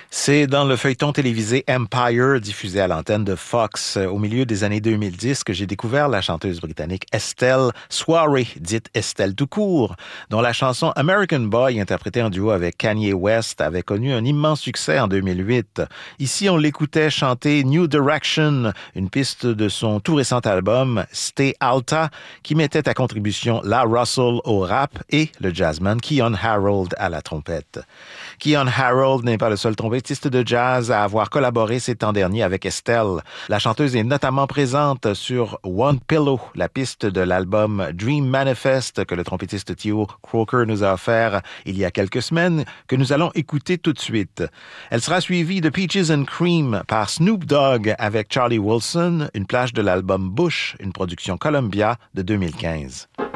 C'est dans le feuilleton télévisé Empire, diffusé à l'antenne de Fox au milieu des années 2010, que j'ai découvert la chanteuse britannique Estelle Soirée, dite Estelle tout court, dont la chanson American Boy, interprétée en duo avec Kanye West, avait connu un immense succès en 2008. Ici, on l'écoutait chanter New Direction, une piste de son tout récent album Stay Alta, qui mettait à contribution La Russell au rap et le jazzman Keyon Harold à la trompette. Keyon Harold n'est pas le seul trompettiste de jazz à avoir collaboré ces temps derniers avec Estelle. La chanteuse est notamment présente sur One Pillow, la piste de l'album Dream Manifest que le trompettiste Theo Croker nous a offert il y a quelques semaines, que nous allons écouter tout de suite. Elle sera suivie de Peaches and Cream par Snoop Dogg avec Charlie Wilson, une plage de l'album Bush, une production Columbia de 2015.